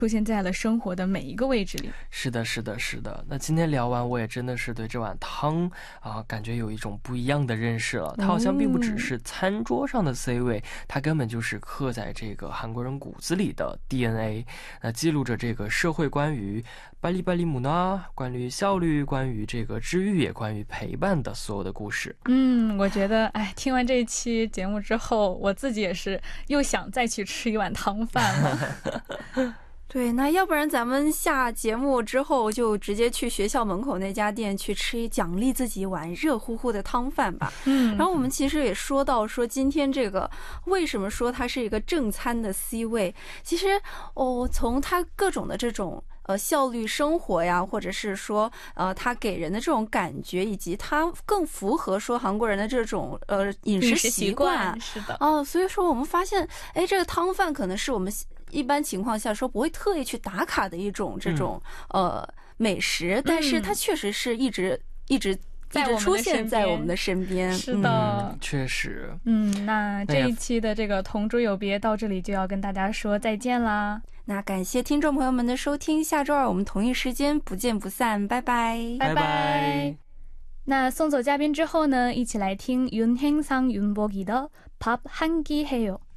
出现在了生活的每一个位置里。 是的是的是的，那今天聊完我也真的是对这碗汤感觉有一种不一样的认识了。它好像并不只是餐桌上的 C 位，它根本就是刻在这个韩国人骨子里的 DNA， 那记录着这个社会关于빨리빨리 문화， 关于效率，关于这个治愈，也关于陪伴的所有的故事。 我觉得听完这一期节目之后，我自己也是又想再去吃一碗汤饭了。 对，那要不然咱们下节目之后就直接去学校门口那家店去吃，奖励自己一碗热乎乎的汤饭吧。然后我们其实也说到说今天这个为什么说它是一个正餐的 C 位，其实从它各种的这种效率生活呀，或者是说它给人的这种感觉，以及它更符合说韩国人的这种饮食习惯。 是的所以说我们发现这个汤饭可能是我们一般情况下说不会特意去打卡的一种这种美食，但是它确实是一直出现在我们的身边。 是的， 确实。 那这一期的这个同桌有别到这里就要跟大家说再见啦。 那感谢听众朋友们的收听，下周二我们同一时间不见不散，拜拜拜拜。那送走嘉宾之后呢，一起来听윤행상 윤복이的밥 한 끼 해요。